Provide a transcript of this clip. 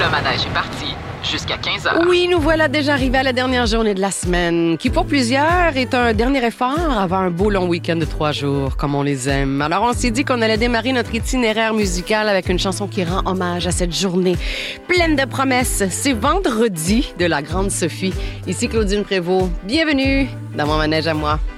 Le manège est parti jusqu'à 15h. Oui, nous voilà déjà arrivés à la dernière journée de la semaine, qui pour plusieurs est un dernier effort avant un beau long week-end de 3 jours, comme on les aime. Alors on s'est dit qu'on allait démarrer notre itinéraire musical avec une chanson qui rend hommage à cette journée pleine de promesses. C'est Vendredi de la Grande Sophie. Ici Claudine Prévost. Bienvenue dans mon manège à moi.